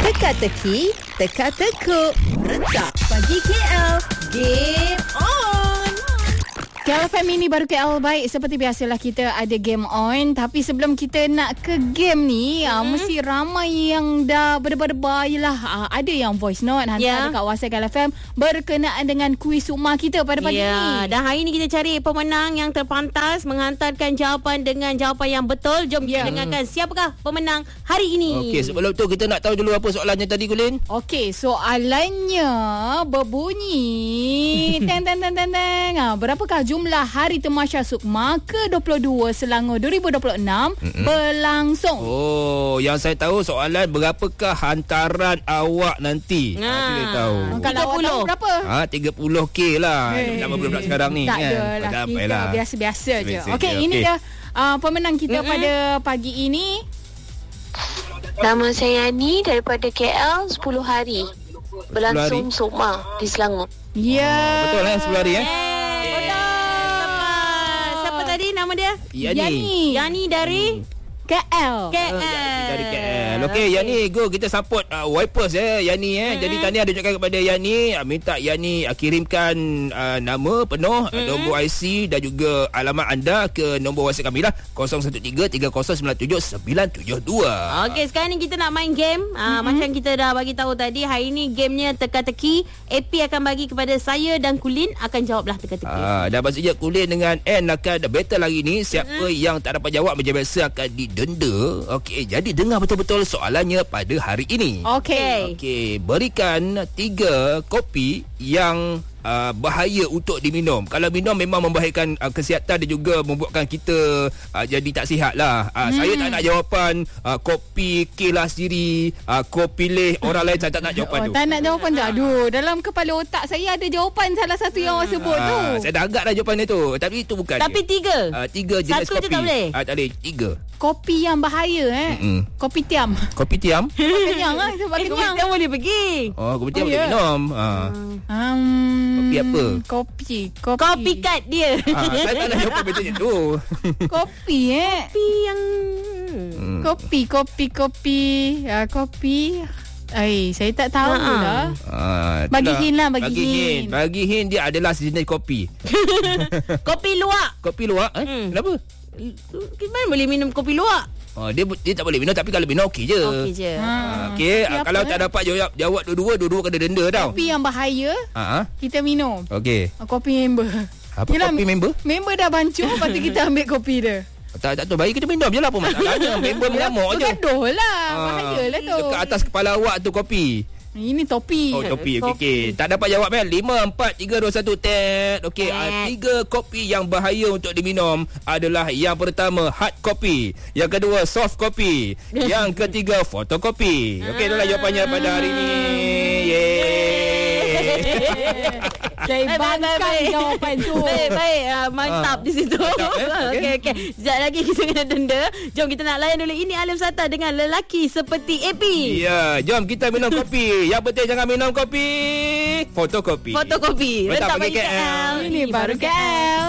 Teka-teki, teka-tekuk, rentak pagi KL. Game on! KL FM ini baru KL baik. Seperti biasalah kita ada game on. Tapi sebelum kita nak ke game ni, mesti ramai yang dah berdebar-debar. Yelah, ada yang voice note hantar dekat WhatsApp KL FM berkenaan dengan kuis Sukma kita pada pagi ni. Dan hari ni kita cari pemenang yang terpantas menghantarkan jawapan dengan jawapan yang betul. Jom kita dengarkan siapakah pemenang hari ini. Okey, sebelum tu kita nak tahu dulu apa soalannya tadi, Gulin. Okey, soalannya berbunyi teng. Berapakah jumlah Hari Temasya Sukma ke-22 Selangor 2026 berlangsung? Oh, yang saya tahu soalan berapakah hantaran awak nanti? Kita tahu. Kalau awak tahu berapa? 30k lah. Nak berapa sekarang ni? Tak adalah. Kita biasa-biasa je. Okey, ini dia pemenang kita pada pagi ini. Nama saya Yani daripada KL. 10 hari berlangsung Sukma di Selangor. Ya. Betul lah 10 hari Siapa tadi nama dia? Yani dari KL. Dari KL. Okey, Yani, go kita support Wipers Yani Jadi tadi ada ucapkan kepada Yani, minta Yani kirimkan nama penuh, nombor IC dan juga alamat anda ke nombor WhatsApp kami lah 0113097972. Okey, sekarang ni kita nak main game. Macam kita dah bagi tahu tadi, hari ni gamenya teka-teki. AP akan bagi kepada saya dan Kulin akan jawablah teka-teki. Dan maksudnya Kulin dengan N akan battle hari ni. Siapa yang tak dapat jawab macam biasa akan didenda. Okey, jadi dengar betul-betul soalannya pada hari ini. Okey, berikan 3 kopi yang bahaya untuk diminum. Kalau minum memang membahayakan kesihatan dan juga membuatkan kita jadi tak sihat lah. Saya tak nak jawapan kopi kilas diri, kopi leh orang lain. Saya tak nak jawapan tu. Tak nak jawapan tu. Aduh, dalam kepala otak saya ada jawapan salah satu yang awak sebut tu. Saya dah agak dah jawapan dia tu. Tapi itu bukan. Tapi 3 jenis satu kopi. je tak boleh? Tak boleh. 3 kopi yang bahaya Kopi tiam. Kopi tiam. Kenyang lah. Sebab kenyang. Kopi tiam boleh pergi. Kopi tiam boleh minum. Kopi apa? Kopi kad dia. Saya tak nak jawab macam tu. Kopi Kopi yang Kopi. Saya tak tahu lah. Bagi hint lah. Bagi hint dia adalah sejenis kopi. Kopi luwak. Kopi luwak? Kenapa? Gimana boleh minum kopi luwak? Dia tak boleh minum, tapi kalau minum okey je. Okey, kalau tak dapat jawab dua-dua kena denda tau. Kopi yang bahaya kita minum. Okey. Kopi member. Apa kopi member? Member dah bancuh, lepas tu kita ambil kopi dia. Tak tahu, baik kita minum je lah, apa masalahnya. Member mengamuk je. Gaduh lah. Bahaya lah tu. Dekat atas kepala awak tu kopi. Ini topi. Topi. Okey. Tak dapat jawab kan? 5, 4, 3, 2, 1 tet. Okey, 3 kopi yang bahaya untuk diminum adalah yang pertama hard kopi, yang kedua soft kopi, yang ketiga fotokopi. Okey, itulah jawapannya pada hari ini. Saya bangkang jawapan tu. Baik. Mantap di situ. Okey. Sekejap lagi kita kena denda. Jom kita nak layan dulu. Ini Alim Sata dengan lelaki seperti AP. Ya, jom kita minum kopi. Yang penting jangan minum kopi fotokopi. Rentak pagi KL. Ini baru KL.